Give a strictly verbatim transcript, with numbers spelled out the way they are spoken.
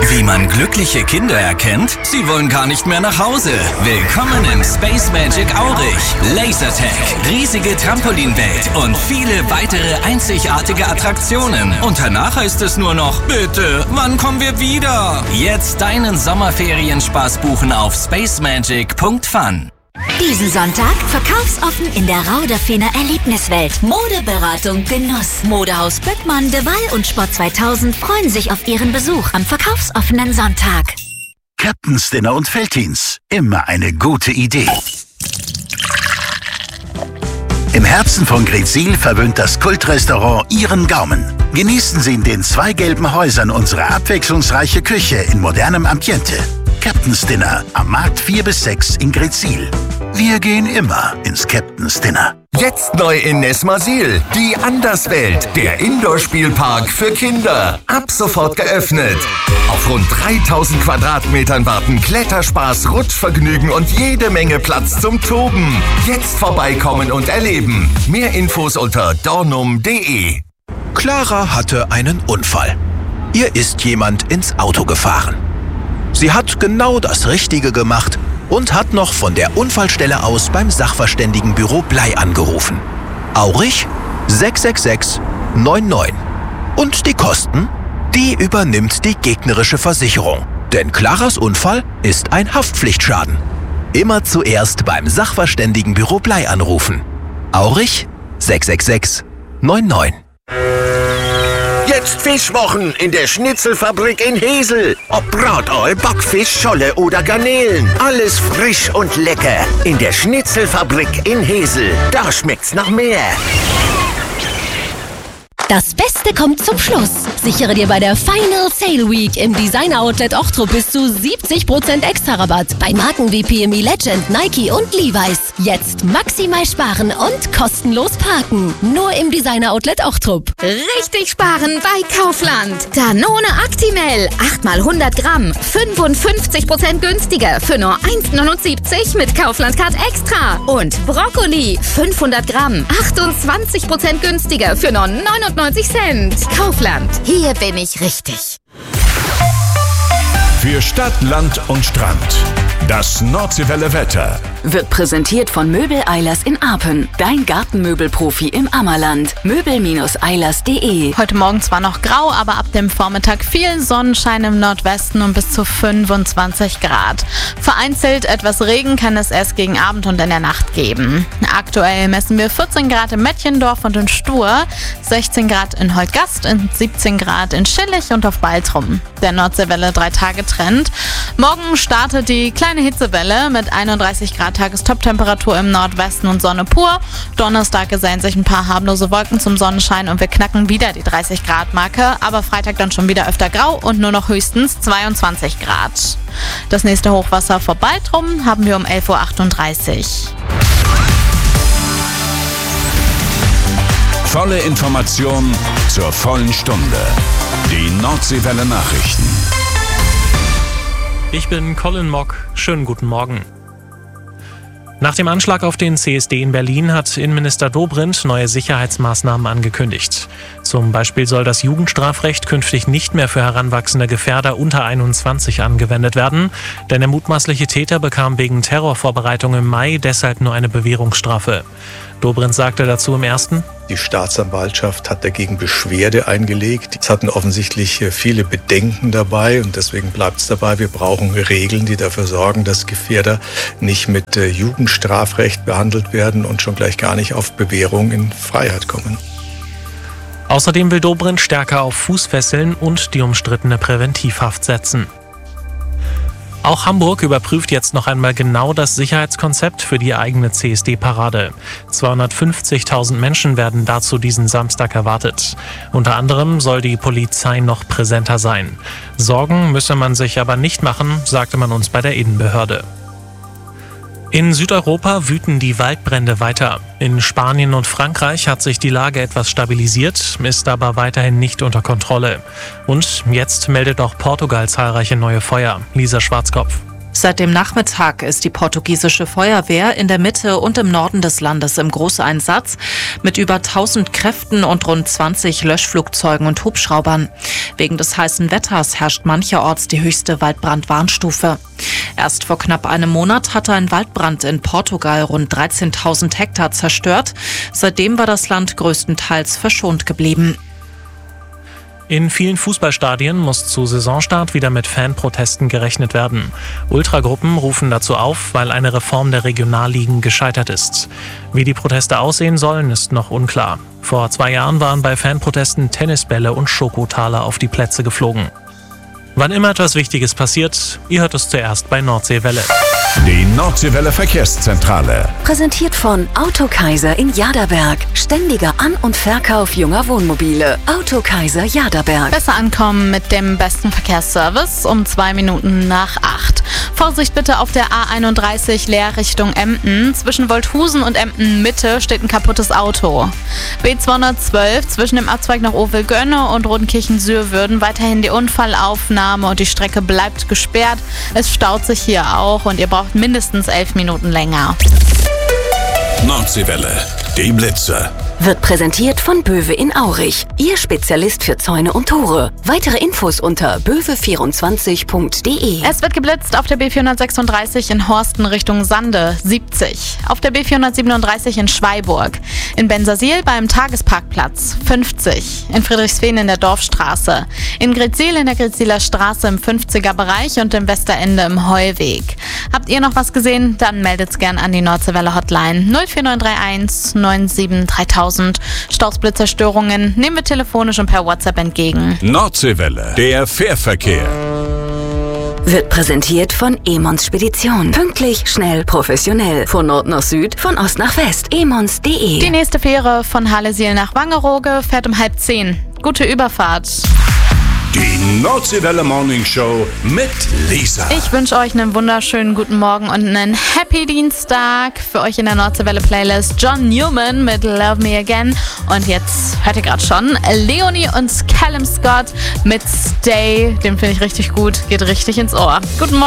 Wie man glückliche Kinder erkennt? Sie wollen gar nicht mehr nach Hause. Willkommen im Space Magic Aurich. Lasertag, riesige Trampolinwelt und viele weitere einzigartige Attraktionen. Und danach heißt es nur noch, bitte, wann kommen wir wieder? Jetzt deinen Sommerferienspaß buchen auf spacemagic punkt fun. Diesen Sonntag verkaufsoffen in der Rauderfener Erlebniswelt. Modeberatung Genuss. Modehaus Böckmann, De Waal und Sport zweitausend freuen sich auf ihren Besuch am verkaufsoffenen Sonntag. Captain's Dinner und Veltins. Immer eine gute Idee. Im Herzen von Greetsiel verwöhnt das Kultrestaurant Ihren Gaumen. Genießen Sie in den zwei gelben Häusern unsere abwechslungsreiche Küche in modernem Ambiente. Captain's Dinner am Markt vier bis sechs in Greetsiel. Wir gehen immer ins Captain's Dinner. Jetzt neu in Nesmasil. Die Anderswelt, der Indoor-Spielpark für Kinder. Ab sofort geöffnet. Auf rund dreitausend Quadratmetern warten Kletterspaß, Rutschvergnügen und jede Menge Platz zum Toben. Jetzt vorbeikommen und erleben. Mehr Infos unter dornum punkt de. Clara hatte einen Unfall. Ihr ist jemand ins Auto gefahren. Sie hat genau das Richtige gemacht und hat noch von der Unfallstelle aus beim Sachverständigenbüro Blei angerufen. Aurich sechs sechs sechs neun neun. Und die Kosten? Die übernimmt die gegnerische Versicherung. Denn Claras Unfall ist ein Haftpflichtschaden. Immer zuerst beim Sachverständigenbüro Blei anrufen. Aurich sechs sechs sechs neun neun. Jetzt Fischwochen in der Schnitzelfabrik in Hesel. Ob Bratol, Backfisch, Scholle oder Garnelen. Alles frisch und lecker. In der Schnitzelfabrik in Hesel. Da schmeckt's nach mehr. Das Beste kommt zum Schluss. Sichere dir bei der Final Sale Week im Designer Outlet Ochtrup bis zu siebzig Prozent extra Rabatt bei Marken wie P M E Legend, Nike und Levi's. Jetzt maximal sparen und kostenlos parken. Nur im Designer Outlet Ochtrup. Richtig sparen bei Kaufland. Danone Actimel. acht mal hundert Gramm. fünfundfünfzig Prozent günstiger für nur eins neunundsiebzig mit Kaufland-Card Extra. Und Brokkoli. fünfhundert Gramm. achtundzwanzig Prozent günstiger für nur neunundneunzig Cent. Kaufland. Hier bin ich richtig. Für Stadt, Land und Strand. Das Nordseewelle Wetter wird präsentiert von Möbel Eilers in Apen. Dein Gartenmöbelprofi im Ammerland. Möbel Eilers punkt de. Heute Morgen zwar noch grau, aber ab dem Vormittag viel Sonnenschein im Nordwesten und bis zu fünfundzwanzig Grad. Vereinzelt etwas Regen kann es erst gegen Abend und in der Nacht geben. Aktuell messen wir vierzehn Grad im Mettchendorf und in Stur, sechzehn Grad in Holtgast und siebzehn Grad in Schillig und auf Baltrum. Der Nordseewelle drei Tage Trend. Morgen startet die kleine Hitzewelle mit einunddreißig Grad Tagestop-Temperatur im Nordwesten und Sonne pur. Donnerstag gesellen sich ein paar harmlose Wolken zum Sonnenschein und wir knacken wieder die dreißig Grad Marke, aber Freitag dann schon wieder öfter grau und nur noch höchstens zweiundzwanzig Grad. Das nächste Hochwasser vor Baltrum haben wir um elf Uhr achtunddreißig. Volle Information zur vollen Stunde. Die Nordseewelle Nachrichten. Ich bin Colin Mock. Schönen guten Morgen. Nach dem Anschlag auf den C S D in Berlin hat Innenminister Dobrindt neue Sicherheitsmaßnahmen angekündigt. Zum Beispiel soll das Jugendstrafrecht künftig nicht mehr für heranwachsende Gefährder unter einundzwanzig angewendet werden, denn der mutmaßliche Täter bekam wegen Terrorvorbereitung im Mai deshalb nur eine Bewährungsstrafe. Dobrindt sagte dazu im Ersten: Die Staatsanwaltschaft hat dagegen Beschwerde eingelegt. Es hatten offensichtlich viele Bedenken dabei und deswegen bleibt es dabei, wir brauchen Regeln, die dafür sorgen, dass Gefährder nicht mit Jugendstrafrecht behandelt werden und schon gleich gar nicht auf Bewährung in Freiheit kommen. Außerdem will Dobrindt stärker auf Fußfesseln und die umstrittene Präventivhaft setzen. Auch Hamburg überprüft jetzt noch einmal genau das Sicherheitskonzept für die eigene C S D-Parade. zweihundertfünfzigtausend Menschen werden dazu diesen Samstag erwartet. Unter anderem soll die Polizei noch präsenter sein. Sorgen müsse man sich aber nicht machen, sagte man uns bei der Innenbehörde. In Südeuropa wüten die Waldbrände weiter. In Spanien und Frankreich hat sich die Lage etwas stabilisiert, ist aber weiterhin nicht unter Kontrolle. Und jetzt meldet auch Portugal zahlreiche neue Feuer. Lisa Schwarzkopf. Seit dem Nachmittag ist die portugiesische Feuerwehr in der Mitte und im Norden des Landes im Großeinsatz mit über tausend Kräften und rund zwanzig Löschflugzeugen und Hubschraubern. Wegen des heißen Wetters herrscht mancherorts die höchste Waldbrandwarnstufe. Erst vor knapp einem Monat hatte ein Waldbrand in Portugal rund dreizehntausend Hektar zerstört. Seitdem war das Land größtenteils verschont geblieben. In vielen Fußballstadien muss zu Saisonstart wieder mit Fanprotesten gerechnet werden. Ultragruppen rufen dazu auf, weil eine Reform der Regionalligen gescheitert ist. Wie die Proteste aussehen sollen, ist noch unklar. Vor zwei Jahren waren bei Fanprotesten Tennisbälle und Schokotaler auf die Plätze geflogen. Wann immer etwas Wichtiges passiert, ihr hört es zuerst bei Nordseewelle. Die Nordseewelle Verkehrszentrale. Präsentiert von Autokaiser in Jaderberg. Ständiger An- und Verkauf junger Wohnmobile. Autokaiser Jaderberg. Besser ankommen mit dem besten Verkehrsservice um zwei Minuten nach acht. Vorsicht bitte auf der A einunddreißig Leer Richtung Emden. Zwischen Wolthusen und Emden Mitte steht ein kaputtes Auto. B zweihundertzwölf zwischen dem Abzweig nach Ovelgönne und Rodenkirchen-Sürwürden weiterhin die Unfallaufnahme und die Strecke bleibt gesperrt. Es staut sich hier auch und ihr braucht mindestens elf Minuten länger. Nordseewelle, die Blitze. Wird präsentiert von Böwe in Aurich. Ihr Spezialist für Zäune und Tore. Weitere Infos unter böwe vierundzwanzig punkt de. Es wird geblitzt auf der B vierhundertsechsunddreißig in Horsten Richtung Sande siebzig. Auf der B vierhundertsiebenunddreißig in Schweiburg. In Bensersiel beim Tagesparkplatz fünfzig. In Friedrichsfehn in der Dorfstraße. In Gretzil in der Gretziler Straße im fünfziger Bereich und im Westerende im Heuweg. Habt ihr noch was gesehen? Dann meldet's gern an die Nordseewelle Hotline null vier neun drei eins neun sieben dreitausend. Stausblitzerstörungen nehmen wir telefonisch und per WhatsApp entgegen. Nordseewelle, der Fährverkehr. Wird präsentiert von Emons Spedition. Pünktlich, schnell, professionell. Von Nord nach Süd, von Ost nach West. emons punkt de. Die nächste Fähre von Hallesiel nach Wangerooge fährt um halb zehn. Gute Überfahrt. Die Nordseewelle Morning Show mit Lisa. Ich wünsche euch einen wunderschönen guten Morgen und einen Happy Dienstag. Für euch in der Nordseewelle Playlist John Newman mit Love Me Again. Und jetzt hört ihr gerade schon Leonie und Callum Scott mit Stay. Den finde ich richtig gut, geht richtig ins Ohr. Guten Morgen.